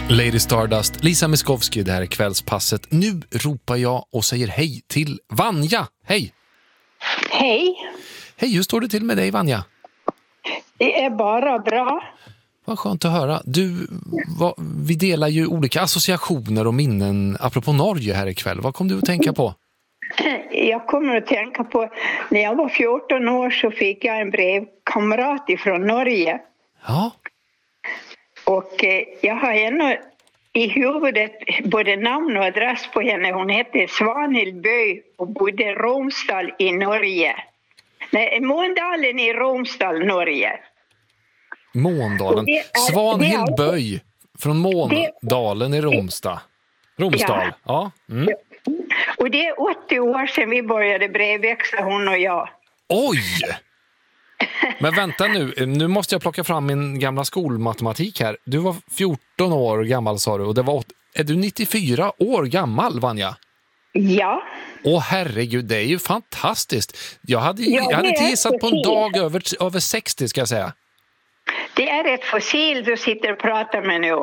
Lady Stardust, Lisa Miskovsky, det här är kvällspasset. Nu ropar jag och säger hej till Vanja. Hej! Hej! Hej, hur står det till med dig, Vanja? Det är bara bra. Vad skönt att höra. Vi delar ju olika associationer och minnen apropå Norge här ikväll. Vad kom du att tänka på? Jag kommer att tänka på när jag var 14 år så fick jag en brevkamrat ifrån Norge. Ja. Och jag har ännu i huvudet både namn och adress på henne. Hon hette Svanhild Bøy och bodde i Romsdal i Norge. Nej, Måndalen i Romsdal, Norge. Måndalen. Svanhild Bøy från Måndalen i Romsdal. Ja. Mm. Och det är 80 år sedan vi började brevväxla, hon och jag. Oj! Men vänta nu måste jag plocka fram min gamla skolmatematik här. Du var 14 år gammal, sa du, och är du 94 år gammal, Vanja? Ja. Åh herregud, det är ju fantastiskt. Jag hade inte gissat på en dag över 60, ska jag säga. Det är ett fossil du sitter och pratar med nu.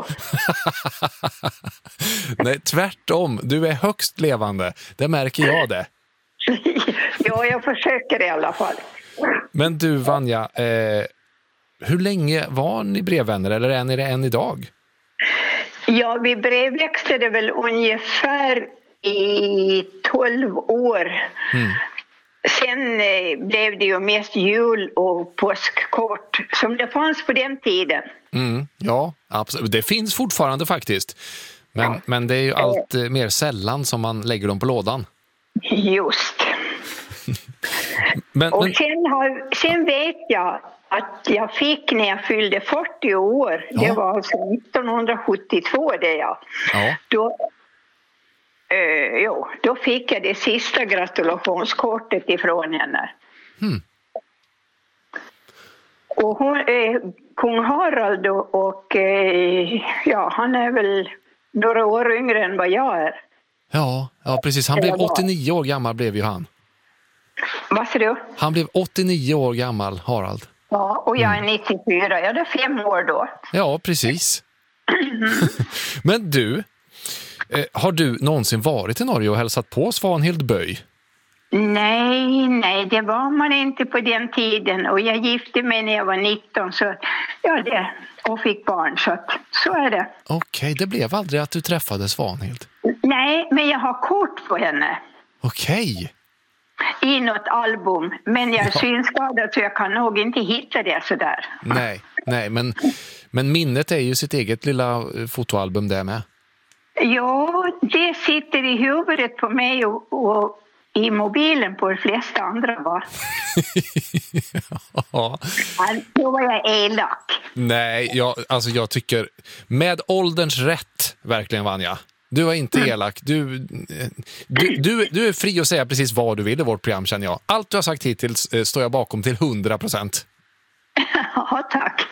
Nej, tvärtom. Du är högst levande. Det märker jag det. Ja, jag försöker i alla fall. Men du, Vanja, hur länge var ni brevvänner, eller är ni det än idag? Ja, vi brevväxlade väl ungefär i 12 år. Mm. Sen blev det ju mest jul- och påskkort som det fanns på den tiden. Ja, absolut. Det finns fortfarande faktiskt. Men det är ju allt mer sällan som man lägger dem på lådan. Just. Sen vet jag att jag fick när jag fyllde 40 år. Ja. Det var alltså 1972 det jag. Ja. Då fick jag det sista gratulationskortet ifrån henne. Och kung Harald och han är väl några år yngre än vad jag är. Ja, precis. Han blev 89 år gammal, blev ju han. Vad säger du? Han blev 89 år gammal, Harald. Ja, och jag är 94. Jag är 5 år då. Ja, precis. Men du, har du någonsin varit i Norge och hälsat på Svanhild Bøy? Nej, det var man inte på den tiden. Och jag gifte mig när jag var 19 och fick barn. Så är det. Okej, det blev aldrig att du träffade Svanhild? Nej, men jag har kort på henne. Okej. I något album. Men jag är synskadad så jag kan nog inte hitta det sådär. Nej, men minnet är ju sitt eget lilla fotoalbum där med. Ja, det sitter i huvudet på mig och i mobilen på de flesta andra, va? Ja. Då var jag elak. Nej, jag tycker med ålderns rätt, verkligen, Vanja. Du var inte elak. Du är fri att säga precis vad du vill i vårt program, känner jag. Allt du har sagt hittills står jag bakom till 100%. Ja, tack.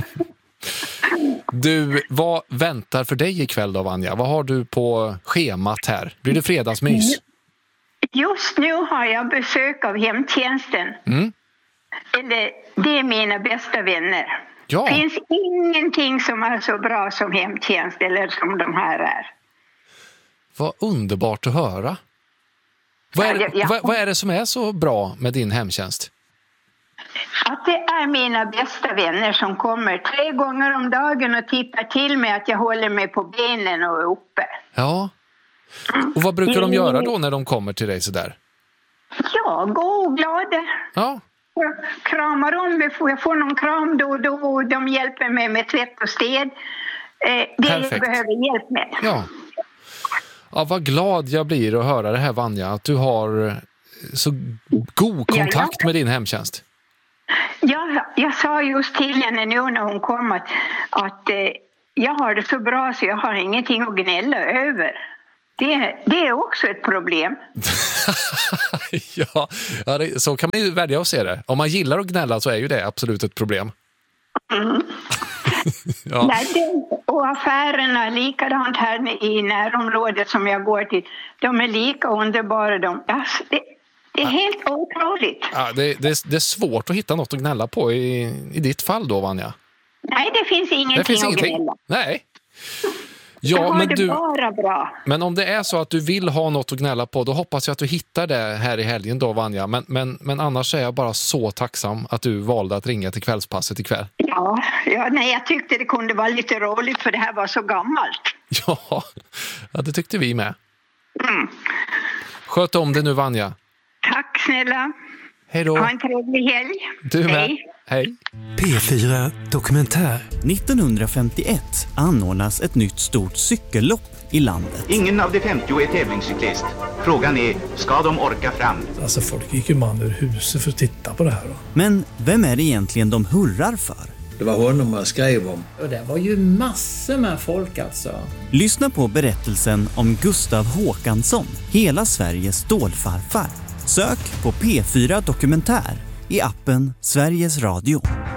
Du, vad väntar för dig ikväll då, Vanja? Vad har du på schemat här? Blir det fredagsmys? Just nu har jag besök av hemtjänsten. Det är mina bästa vänner. Ja. Det finns ingenting som är så bra som hemtjänst eller som de här är. Vad underbart att höra. Vad är det som är så bra med din hemtjänst? Att det är mina bästa vänner som kommer 3 gånger om dagen och tittar till mig att jag håller mig på benen och är uppe. Ja. Och vad brukar de göra då när de kommer till dig sådär? Ja, gå och glada. Ja. Jag kramar dem, jag får någon kram då och då och de hjälper mig med tvätt och städ. Det jag behöver hjälp med. Ja, vad glad jag blir att höra det här, Vanja, att du har så god kontakt med din hemtjänst. Ja, jag sa just till henne nu när hon kom att jag har det så bra så jag har ingenting att gnälla över. Det är också ett problem. Ja, så kan man ju välja att se det. Om man gillar att gnälla så är ju det absolut ett problem. Ja. Och affärerna likadant här i närområdet som jag går till. De är lika underbara. Det är helt otroligt. Ja, det är svårt att hitta något att gnälla på i ditt fall då, Vanja. Nej, det finns ingenting att gnälla. Nej. Ja, men det bara bra. Men om det är så att du vill ha något att gnälla på, då hoppas jag att du hittar det här i helgen då, Vanja. Men annars är jag bara så tacksam att du valde att ringa till kvällspasset ikväll. Ja, nej, jag tyckte det kunde vara lite roligt för det här var så gammalt. Ja, det tyckte vi med. Sköt om det nu, Vanja. Tack snälla. Hej då. Ha en trevlig helg. Du med. Hej. Hej. P4 Dokumentär. 1951 anordnas ett nytt stort cykellopp i landet. Ingen av de 50 är tävlingscyklist. Frågan är, ska de orka fram? Alltså folk gick ju man ur huset för att titta på det här då. Men vem är det egentligen de hurrar för? Det var honom man skrev om. Och det var ju massor med folk alltså. Lyssna på berättelsen om Gustav Håkansson, hela Sveriges stålfarfar. Sök på P4 Dokumentär i appen Sveriges Radio.